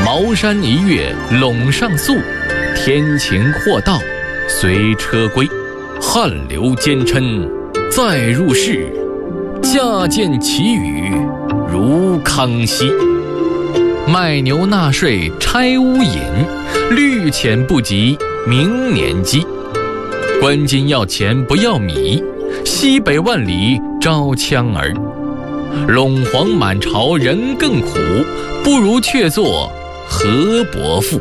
茅山一月陇上宿，天晴或道随车归。汗流奸嗔再入室，驾见其语如康熙。卖牛纳税拆屋引，绿钱不及明年积。关金要钱不要米，西北万里招枪儿。陇皇满朝人更苦，不如却做河伯父。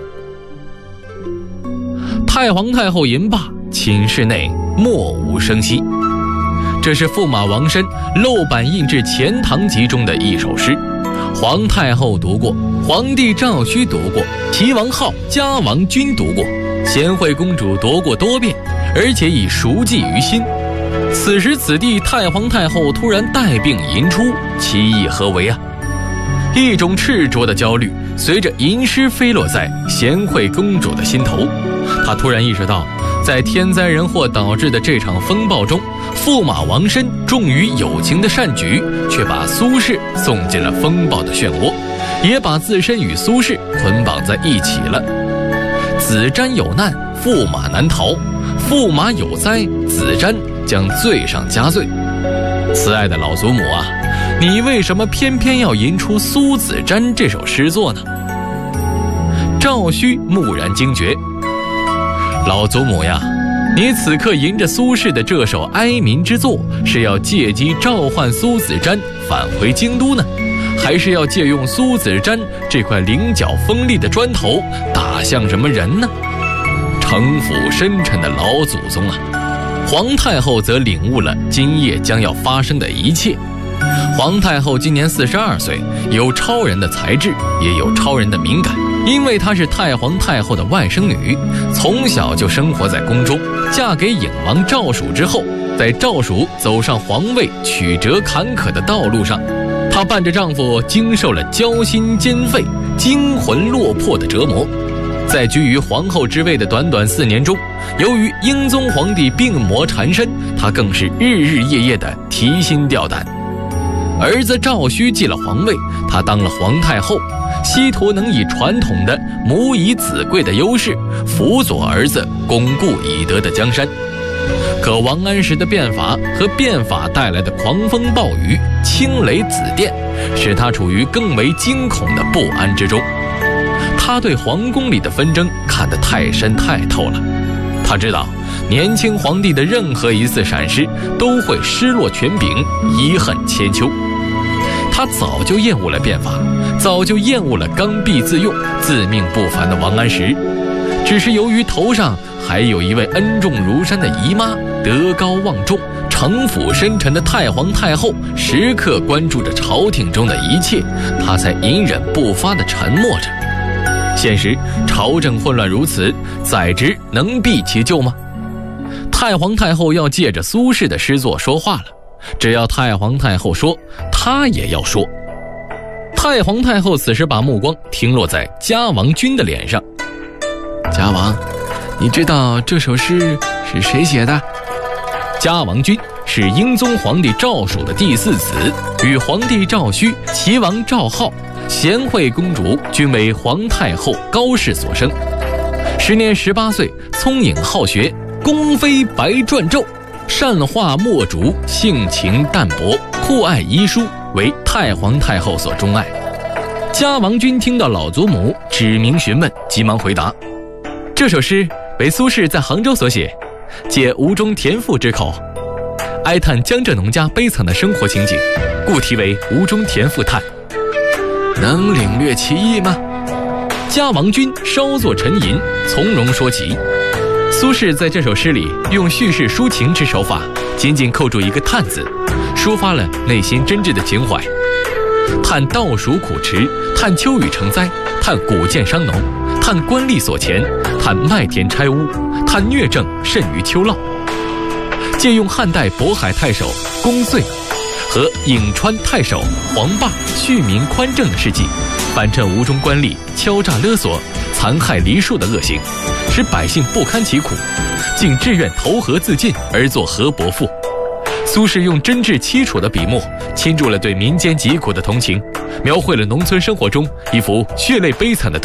太皇太后吟罢，寝室内默无声息。这是驸马王申漏版印制《钱塘集》中的一首诗，皇太后读过，皇帝赵顼读过，齐王浩、嘉王均读过，贤惠公主读过多遍，而且已熟记于心。此时此地，太皇太后突然带病吟出，其意何为啊？一种赤灼的焦虑随着吟诗飞落在贤惠公主的心头。她突然意识到，在天灾人祸导致的这场风暴中，驸马王申重于友情的善举，却把苏轼送进了风暴的漩涡，也把自身与苏轼捆绑在一起了。子瞻有难，驸马难逃；驸马有灾，子瞻将罪上加罪。慈爱的老祖母啊，你为什么偏偏要吟出苏子瞻这首诗作呢？赵顼蓦然惊觉，老祖母呀，你此刻吟着苏轼的这首哀民之作，是要借机召唤苏子瞻返回京都呢，还是要借用苏子瞻这块棱角锋利的砖头打向什么人呢？城府深沉的老祖宗啊！皇太后则领悟了今夜将要发生的一切。皇太后今年42岁，有超人的才智，也有超人的敏感。因为她是太皇太后的外甥女，从小就生活在宫中。嫁给颖王赵曙之后，在赵曙走上皇位曲折坎坷的道路上，她伴着丈夫经受了焦心兼废、惊魂落魄的折磨。在居于皇后之位的短短4年中，由于英宗皇帝病魔缠身，她更是日日夜夜的提心吊胆。儿子赵顼继了皇位，她当了皇太后，希图能以传统的母以子贵的优势，辅佐儿子巩固已得的江山。可王安石的变法和变法带来的狂风暴雨、清雷紫电，使他处于更为惊恐的不安之中。他对皇宫里的纷争看得太深太透了，他知道年轻皇帝的任何一次闪失都会失落权柄，遗恨千秋。他早就厌恶了变法，早就厌恶了刚愎自用、自命不凡的王安石，只是由于头上还有一位恩重如山的姨妈，德高望重、城府深沉的太皇太后时刻关注着朝廷中的一切，他才隐忍不发地沉默着。现实朝政混乱如此，宰执能避其咎吗？太皇太后要借着苏轼的诗作说话了，只要太皇太后说，他也要说。太皇太后此时把目光停落在嘉王君的脸上。嘉王，你知道这首诗是谁写的？嘉王君是英宗皇帝赵曙的第4子，与皇帝赵顼、齐王赵浩、贤惠公主均为皇太后高氏所生。时年18岁，聪颖好学，宫妃白篆籀，善画墨竹，性情淡泊，酷爱遗书，为太皇太后所钟爱。嘉王君听到老祖母指名询问，急忙回答：这首诗为苏轼在杭州所写，借吴中田赋之口，哀叹江浙农家悲惨的生活情景，故题为《吴中田赋叹》。能领略其意吗？嘉王君稍作沉吟，从容说起。苏轼在这首诗里用叙事抒情之手法，仅仅扣住一个叹字，抒发了内心真挚的情怀。叹稻黍苦迟，叹秋雨成灾，叹谷贱伤农，叹官吏所钱，叹麦田拆屋，叹疟症甚于秋涝。借用汉代渤海太守公遂和颍川太守黄霸恤民宽政的事迹，反衬吴中官吏敲诈勒索、残害黎庶的恶行，使百姓不堪其苦，竟志愿投河自尽而作河伯赋。苏轼用真挚凄楚的笔墨，倾注了对民间疾苦的同情，描绘了农村生活中一幅血泪悲惨的